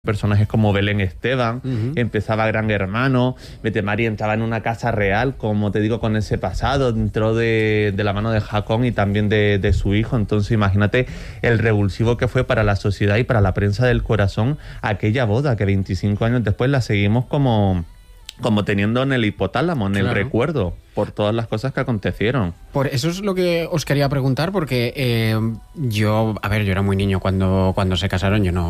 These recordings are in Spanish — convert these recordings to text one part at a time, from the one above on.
Personajes como Belén Esteban, empezaba Gran Hermano, Mette-Marit entraba en una casa real, como te digo, con ese pasado, entró de la mano de Haakon y también de su hijo. Entonces imagínate el revulsivo que fue para la sociedad y para la prensa del corazón aquella boda, que 25 años después la seguimos como teniendo en el hipotálamo, en el recuerdo, por todas las cosas que acontecieron. Por eso es lo que os quería preguntar, porque yo era muy niño cuando se casaron, yo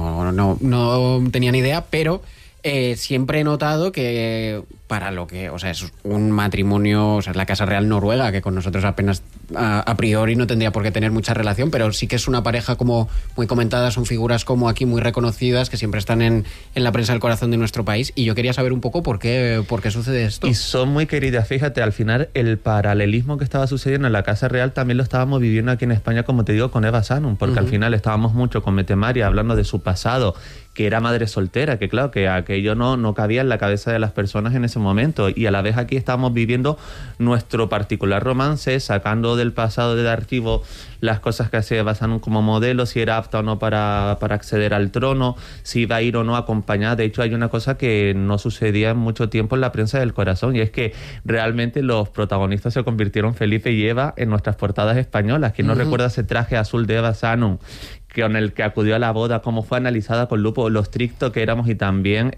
no tenía ni idea, pero siempre he notado que para lo que, o sea, es un matrimonio, o sea, es la Casa Real Noruega, que con nosotros apenas a priori no tendría por qué tener mucha relación, pero sí que es una pareja como muy comentada, son figuras como aquí muy reconocidas, que siempre están en la prensa del corazón de nuestro país, y yo quería saber un poco por qué sucede esto. Y son muy queridas, fíjate, al final el paralelismo que estaba sucediendo en la Casa Real también lo estábamos viviendo aquí en España, como te digo, con Eva Sanum, porque al final estábamos mucho con Mette-Marit hablando de su pasado, que era madre soltera, que claro, que aquello no cabía en la cabeza de las personas en ese momento, y a la vez aquí estábamos viviendo nuestro particular romance, sacando del pasado del archivo las cosas que hacía Eva Sanum como modelo, si era apta o no para acceder al trono, si iba a ir o no acompañada. De hecho, hay una cosa que no sucedía en mucho tiempo en la prensa del corazón, y es que realmente los protagonistas se convirtieron, Felipe y Eva, en nuestras portadas españolas. ¿Quién no recuerda ese traje azul de Eva Sanum, con el que acudió a la boda, cómo fue analizada con lupo, lo estricto que éramos, y también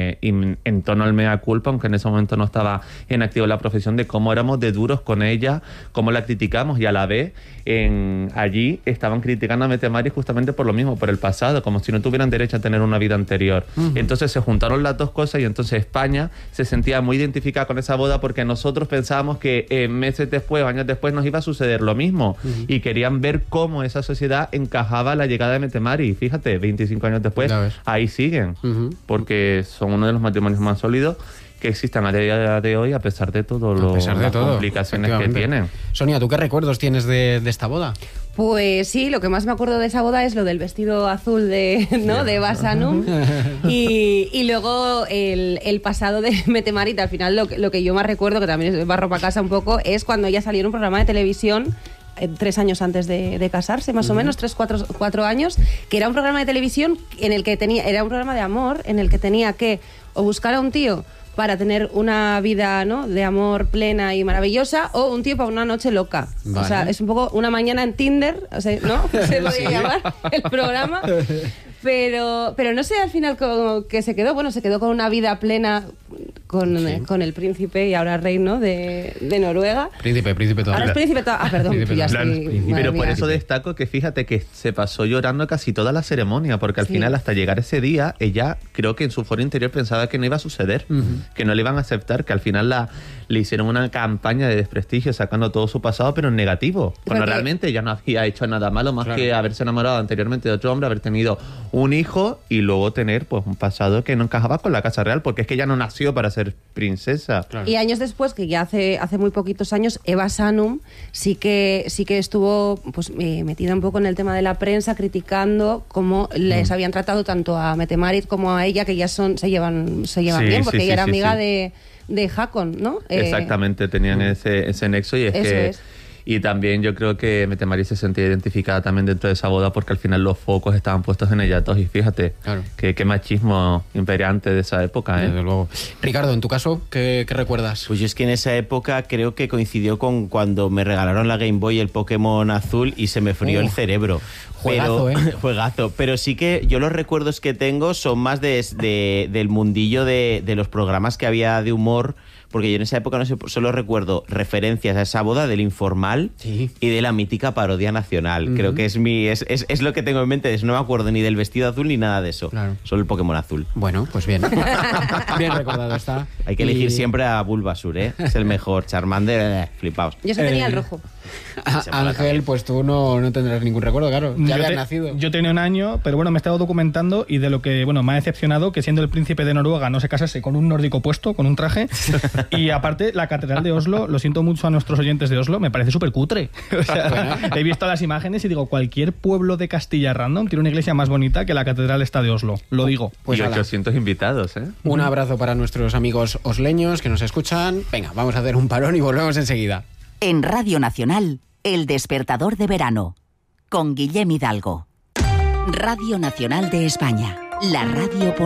en tono al mea culpa, aunque en ese momento no estaba en activo la profesión, de cómo éramos de duros con ella, cómo la criticamos, y a la vez allí estaban criticando a Mette-Marit justamente por lo mismo, por el pasado, como si no tuvieran derecho a tener una vida anterior. Entonces se juntaron las dos cosas, y entonces España se sentía muy identificada con esa boda, porque nosotros pensábamos que meses después, años después, nos iba a suceder lo mismo, y querían ver cómo esa sociedad encajaba la llegada de Mette-Marit. Fíjate, 25 años después, ahí siguen, porque son uno de los matrimonios más sólidos que existan a día de hoy, a pesar de todo las complicaciones que tienen. Sonia, ¿tú qué recuerdos tienes de esta boda? Pues sí, lo que más me acuerdo de esa boda es lo del vestido azul de Eva Sanum y luego el pasado de Mette-Marit. Al final lo que yo más recuerdo, que también es barro para casa un poco, es cuando ella salió en un programa de televisión 3 años antes de casarse, más o menos, 4 años, que era un programa de televisión en el que era un programa de amor, en el que tenía que o buscar a un tío para tener una vida, ¿no?, de amor plena y maravillosa, o un tío para una noche loca. Vale. O sea, es un poco una mañana en Tinder, o sea, ¿no? Se podría llamar el programa. Pero no sé al final cómo que se quedó. Bueno, se quedó con una vida plena con el príncipe y ahora rey, ¿no?, de Noruega. Príncipe todavía. Ahora es príncipe todavía. Perdón, príncipe ya estoy... Pero por eso destaco que fíjate que se pasó llorando casi toda la ceremonia, porque al final, hasta llegar ese día, ella creo que en su foro interior pensaba que no iba a suceder, que no le iban a aceptar, que al final le hicieron una campaña de desprestigio sacando todo su pasado, pero en negativo. Cuando realmente ella no había hecho nada malo más que haberse enamorado anteriormente de otro hombre, haber tenido un hijo y luego tener pues un pasado que no encajaba con la Casa Real, porque es que ella no nació para ser princesa. Claro. Y años después, que ya hace muy poquitos años, Eva Sanum sí que estuvo pues metida un poco en el tema de la prensa, criticando cómo les habían tratado tanto a Mette-Marit como a ella, que ya se llevan bien, porque ella era amiga de Haakon, ¿no? Exactamente, tenían ese nexo, y es eso que... es. Y también yo creo que Mette-Marit se sentía identificada también dentro de esa boda, porque al final los focos estaban puestos en ella todos, y fíjate, qué machismo imperante de esa época, ¿eh? Desde luego. Ricardo, en tu caso, ¿qué recuerdas? Pues yo es que en esa época creo que coincidió con cuando me regalaron la Game Boy, el Pokémon azul, y se me frió el cerebro. Juegazo, Juegazo. Pero sí que yo los recuerdos que tengo son más del mundillo de los programas que había de humor, porque yo en esa época solo recuerdo referencias a esa boda del Informal y de la mítica Parodia Nacional. Creo que es lo que tengo en mente. No me acuerdo ni del vestido azul ni nada de eso. Claro. Solo el Pokémon azul. Bueno, pues bien. Bien recordado está. Hay que elegir siempre a Bulbasur, ¿eh? Es el mejor. Charmander, flipaos. Yo se tenía el rojo. Ángel, pues tú no tendrás ningún recuerdo, claro. Ya habías nacido. Yo tenía un año, pero bueno, me he estado documentando, y de lo que me ha decepcionado, que siendo el príncipe de Noruega no se casase con un nórdico puesto, con un traje. Y aparte, la catedral de Oslo, lo siento mucho a nuestros oyentes de Oslo, me parece súper cutre. O sea, he visto las imágenes y digo, cualquier pueblo de Castilla random tiene una iglesia más bonita que la catedral esta de Oslo. Lo digo. Pues y 800 invitados, ¿eh? Un abrazo para nuestros amigos osleños que nos escuchan. Venga, vamos a hacer un parón y volvemos enseguida. En Radio Nacional, El Despertador de Verano, con Guillem Hidalgo. Radio Nacional de España. La radio por